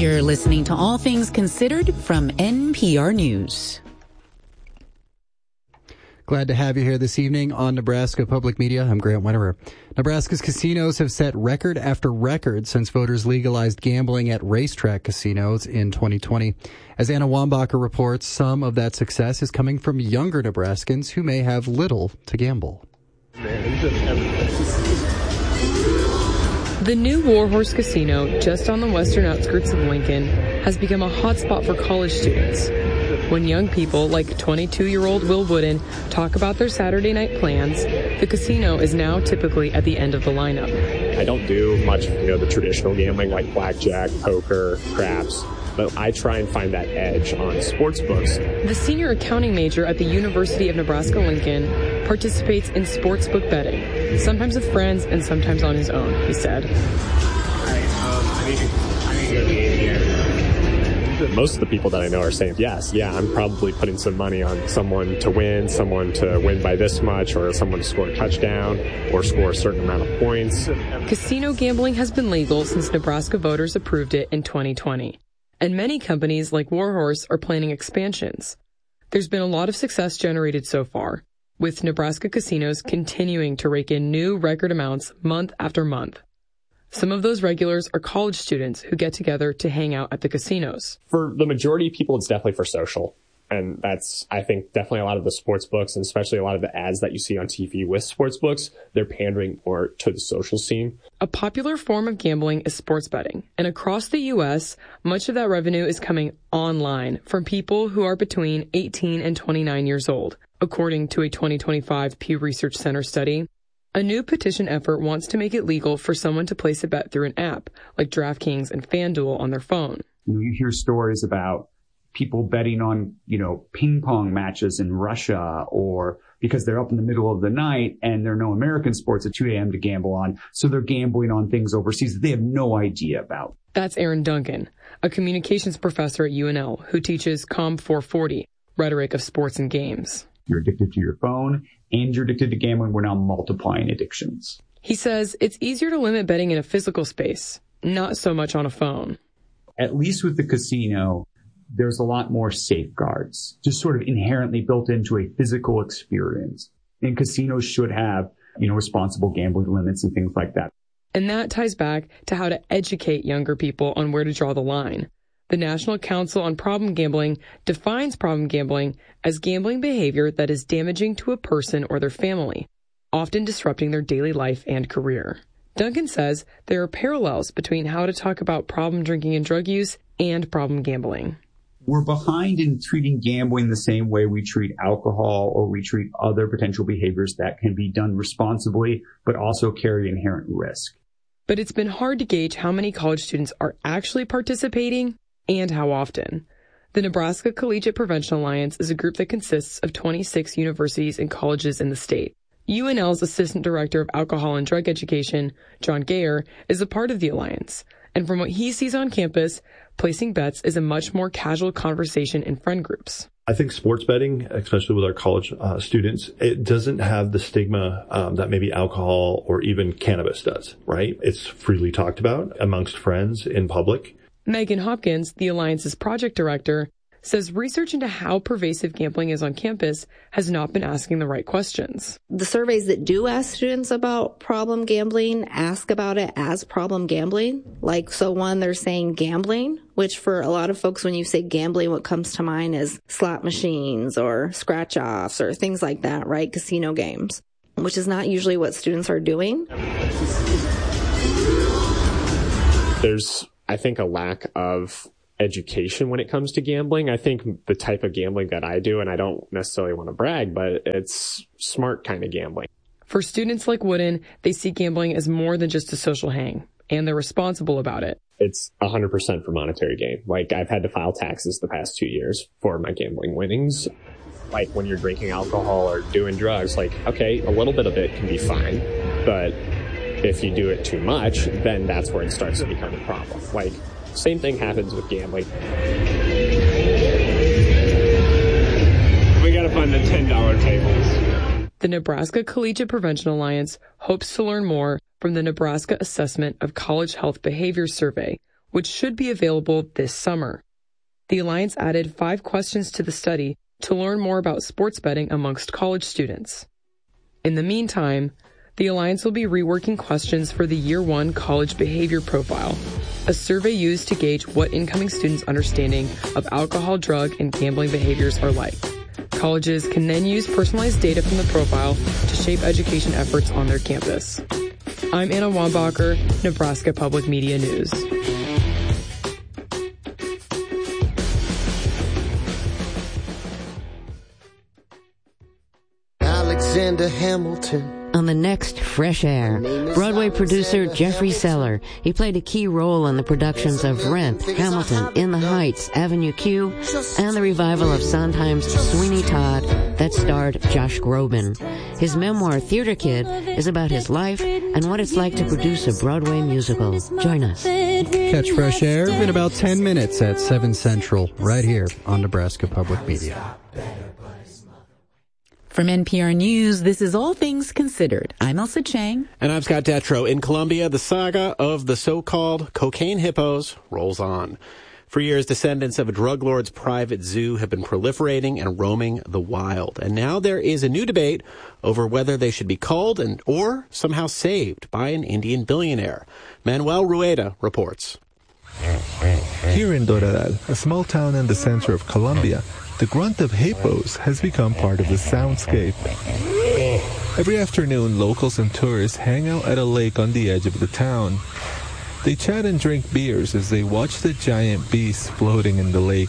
You're listening to All Things Considered from NPR News. Glad to have you here this evening on Nebraska Public Media. I'm Grant Winterer. Nebraska's casinos have set record after record since voters legalized gambling at racetrack casinos in 2020. As Anna Wambacher reports, some of that success is coming from younger Nebraskans who may have little to gamble. The new Warhorse Casino, just on the western outskirts of Lincoln, has become a hotspot for college students. When young people like 22-year-old Will Wooden talk about their Saturday night plans, the casino is now typically at the end of the lineup. I don't do much, the traditional gambling like blackjack, poker, craps, but I try and find that edge on sports books. The senior accounting major at the University of Nebraska-Lincoln participates in sportsbook betting, sometimes with friends and sometimes on his own, he said. Most of the people that I know are saying, yes, I'm probably putting some money on someone to win by this much, or someone to score a touchdown, or score a certain amount of points. Casino gambling has been legal since Nebraska voters approved it in 2020. And many companies like Warhorse are planning expansions. There's been a lot of success generated so far, with Nebraska casinos continuing to rake in new record amounts month after month. Some of those regulars are college students who get together to hang out at the casinos. For the majority of people, it's definitely for social. And that's, I think, definitely a lot of the sports books, and especially a lot of the ads that you see on TV with sports books, they're pandering more to the social scene. A popular form of gambling is sports betting. And across the U.S., much of that revenue is coming online from people who are between 18 and 29 years old, according to a 2025 Pew Research Center study. A new petition effort wants to make it legal for someone to place a bet through an app, like DraftKings and FanDuel on their phone. You hear stories about people betting on, ping pong matches in Russia, or because they're up in the middle of the night and there are no American sports at 2 a.m. to gamble on, so they're gambling on things overseas that they have no idea about. That's Aaron Duncan, a communications professor at UNL who teaches Com 440, Rhetoric of Sports and Games. You're addicted to your phone and you're addicted to gambling. We're now multiplying addictions. He says it's easier to limit betting in a physical space, not so much on a phone. At least with the casino, there's a lot more safeguards, just sort of inherently built into a physical experience. And casinos should have, responsible gambling limits and things like that. And that ties back to how to educate younger people on where to draw the line. The National Council on Problem Gambling defines problem gambling as gambling behavior that is damaging to a person or their family, often disrupting their daily life and career. Duncan says there are parallels between how to talk about problem drinking and drug use and problem gambling. We're behind in treating gambling the same way we treat alcohol or we treat other potential behaviors that can be done responsibly, but also carry inherent risk. But it's been hard to gauge how many college students are actually participating and how often. The Nebraska Collegiate Prevention Alliance is a group that consists of 26 universities and colleges in the state. UNL's Assistant Director of Alcohol and Drug Education, John Gayer, is a part of the alliance. And from what he sees on campus, placing bets is a much more casual conversation in friend groups. I think sports betting, especially with our college students, it doesn't have the stigma that maybe alcohol or even cannabis does, right? It's freely talked about amongst friends in public. Megan Hopkins, the Alliance's project director, says research into how pervasive gambling is on campus has not been asking the right questions. The surveys that do ask students about problem gambling ask about it as problem gambling. One, they're saying gambling, which for a lot of folks, when you say gambling, what comes to mind is slot machines or scratch-offs or things like that, right? Casino games, which is not usually what students are doing. There's, I think, a lack of education when it comes to gambling. I think the type of gambling that I do, and I don't necessarily want to brag, but it's smart kind of gambling. For students like Wooden, they see gambling as more than just a social hang, and they're responsible about it. It's 100% for monetary gain. I've had to file taxes the past 2 years for my gambling winnings. When you're drinking alcohol or doing drugs, okay, a little bit of it can be fine, but if you do it too much, then that's where it starts to become a problem. Same thing happens with gambling. We gotta find the $10 tables. The Nebraska Collegiate Prevention Alliance hopes to learn more from the Nebraska Assessment of College Health Behavior Survey, which should be available this summer. The Alliance added 5 questions to the study to learn more about sports betting amongst college students. In the meantime, the Alliance will be reworking questions for the Year 1 College Behavior Profile, a survey used to gauge what incoming students' understanding of alcohol, drug, and gambling behaviors are like. Colleges can then use personalized data from the profile to shape education efforts on their campus. I'm Anna Wambacher, Nebraska Public Media News. Alexander Hamilton. On the next Fresh Air, Broadway producer Jeffrey Seller. He played a key role in the productions of Rent, Hamilton, In the Heights, Avenue Q, and the revival of Sondheim's Sweeney Todd that starred Josh Groban. His memoir, Theater Kid, is about his life and what it's like to produce a Broadway musical. Join us. Catch Fresh Air in about 10 minutes at 7 Central, right here on Nebraska Public Media. From NPR News, this is All Things Considered. I'm Elsa Chang. And I'm Scott Detrow. In Colombia, the saga of the so-called cocaine hippos rolls on. For years, descendants of a drug lord's private zoo have been proliferating and roaming the wild. And now there is a new debate over whether they should be culled or somehow saved by an Indian billionaire. Manuel Rueda reports. Here in Doradal, a small town in the center of Colombia, the grunt of hippos has become part of the soundscape. Every afternoon, locals and tourists hang out at a lake on the edge of the town. They chat and drink beers as they watch the giant beasts floating in the lake.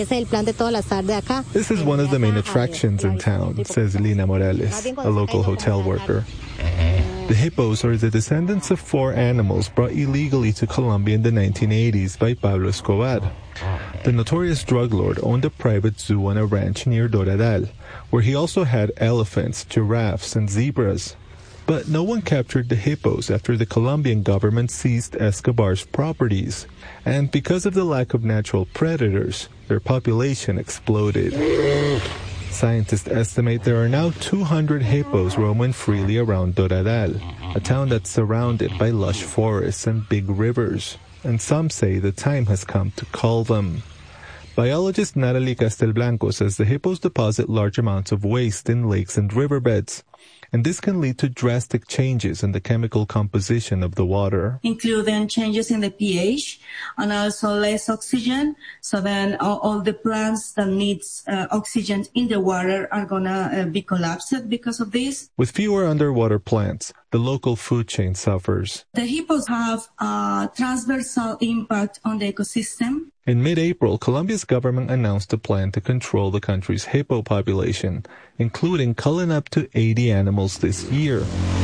This is one of the main attractions in town, says Lina Morales, a local hotel worker. The hippos are the descendants of 4 animals brought illegally to Colombia in the 1980s by Pablo Escobar. The notorious drug lord owned a private zoo on a ranch near Doradal, where he also had elephants, giraffes, and zebras. But no one captured the hippos after the Colombian government seized Escobar's properties. And because of the lack of natural predators, their population exploded. Scientists estimate there are now 200 hippos roaming freely around Doradal, a town that's surrounded by lush forests and big rivers. And some say the time has come to cull them. Biologist Natalie Castelblanco says the hippos deposit large amounts of waste in lakes and riverbeds, and this can lead to drastic changes in the chemical composition of the water. Including changes in the pH and also less oxygen. So then all the plants that needs oxygen in the water are going to be collapsed because of this. With fewer underwater plants, the local food chain suffers. The hippos have a transversal impact on the ecosystem. In mid-April, Colombia's government announced a plan to control the country's hippo population, including culling up to 80 animals this year.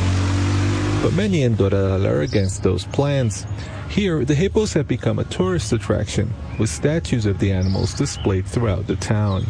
But many in Doradal are against those plans. Here, the hippos have become a tourist attraction, with statues of the animals displayed throughout the town.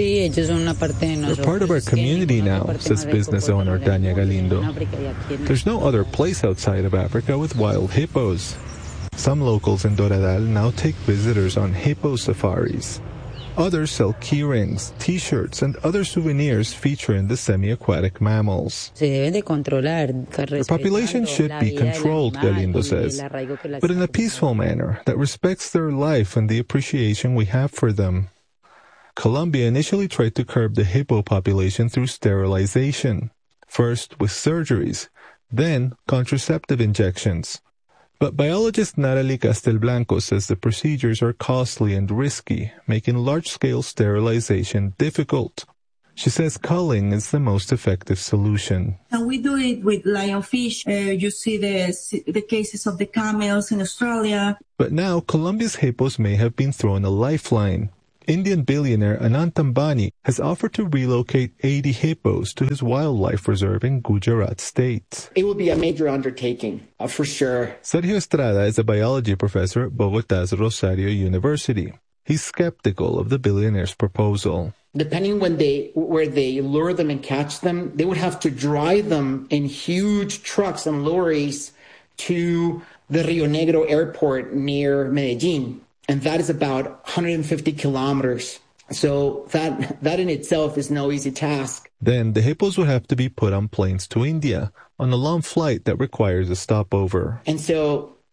They're part of our community now, says business owner Dania Galindo. There's no other place outside of Africa with wild hippos. Some locals in Doradal now take visitors on hippo safaris. Others sell key rings, T-shirts, and other souvenirs featuring the semi-aquatic mammals. The population should be controlled, Galindo says, but in a peaceful manner that respects their life and the appreciation we have for them. Colombia initially tried to curb the hippo population through sterilization, first with surgeries, then contraceptive injections. But biologist Natalie Castelblanco says the procedures are costly and risky, making large-scale sterilization difficult. She says culling is the most effective solution. And we do it with lionfish. You see the cases of the camels in Australia. But now Colombia's hippos may have been thrown a lifeline. Indian billionaire Anant Ambani has offered to relocate 80 hippos to his wildlife reserve in Gujarat state. It would be a major undertaking, for sure. Sergio Estrada is a biology professor at Bogotá's Rosario University. He's skeptical of the billionaire's proposal. Depending where they lure them and catch them, they would have to drive them in huge trucks and lorries to the Rio Negro airport near Medellin. And that is about 150 kilometers. So that in itself is no easy task. Then the hippos would have to be put on planes to India on a long flight that requires a stopover. And so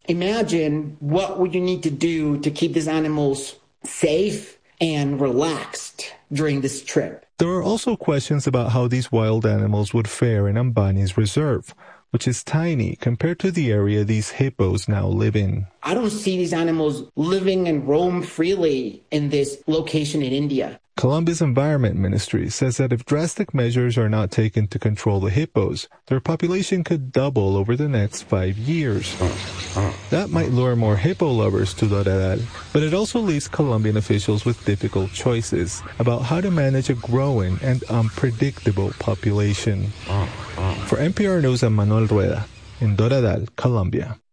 imagine what would you need to do to keep these animals safe and relaxed during this trip. There are also questions about how these wild animals would fare in Ambani's reserve, which is tiny compared to the area these hippos now live in. I don't see these animals living and roam freely in this location in India. Colombia's Environment Ministry says that if drastic measures are not taken to control the hippos, their population could double over the next 5 years. That might lure more hippo lovers to Doradal, but it also leaves Colombian officials with difficult choices about how to manage a growing and unpredictable population. For NPR News, I'm Manuel Rueda in Doradal, Colombia.